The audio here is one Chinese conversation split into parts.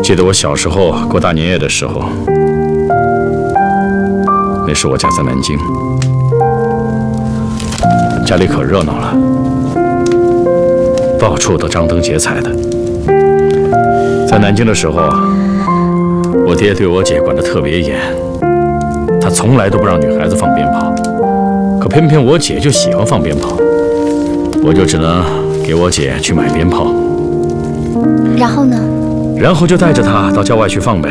记得我小时候过大年夜的时候，那时我家在南京，家里可热闹了，到处都张灯结彩的。在南京的时候，我爹对我姐管得特别严，他从来都不让女孩子放鞭炮，可偏偏我姐就喜欢放鞭炮，我就只能给我姐去买鞭炮。 然后呢？ 然后就带着她到郊外去放呗。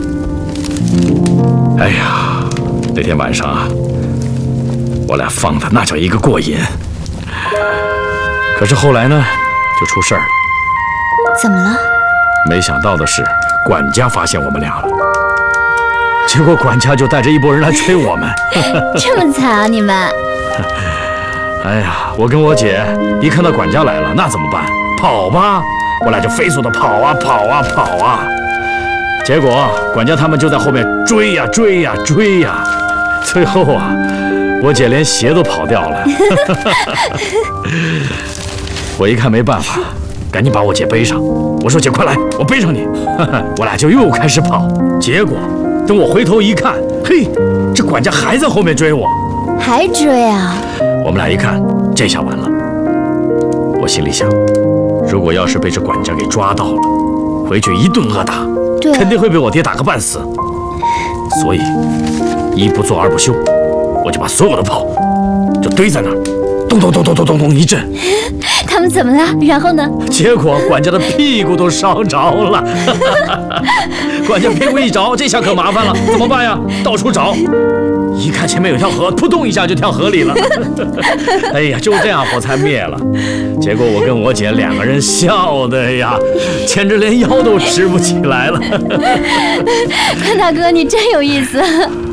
哎呀，那天晚上啊，我俩放的那叫一个过瘾。可是后来呢，就出事儿了。 怎么了？ 没想到的是，管家发现我们俩了，结果管家就带着一拨人来追我们。 这么惨啊你们！ 哎呀，我跟我姐一看到管家来了，那怎么办？跑吧！我俩就飞速的跑啊跑啊跑啊，结果管家他们就在后面追呀追呀追呀，最后啊，我姐连鞋都跑掉了。我一看没办法，赶紧把我姐背上。我说姐快来，我背上你。我俩就又开始跑，结果等我回头一看，嘿，这管家还在后面追我。 还追啊？ 我们俩一看，这下完了。我心里想，如果要是被这管家给抓到了，回去一顿恶打，肯定会被我爹打个半死。所以一不做二不休，我就把所有的炮就堆在那儿，咚咚咚咚咚咚咚一阵。 他们怎么了？然后呢？ 结果管家的屁股都烧着了。管家屁股一着，这下可麻烦了，怎么办呀？到处找。一看前面有条河，扑通一下就跳河里了。哎呀，就这样火才灭了。结果我跟我姐两个人笑的呀，简直连腰都直不起来了。 潘大哥，你真有意思。